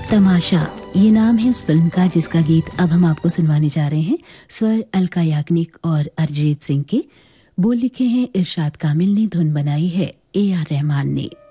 तमाशा ये नाम है उस फिल्म का जिसका गीत अब हम आपको सुनवाने जा रहे हैं। स्वर अलका याग्निक और अरिजीत सिंह के, बोल लिखे हैं इरशाद कामिल ने, धुन बनाई है AR रहमान ने।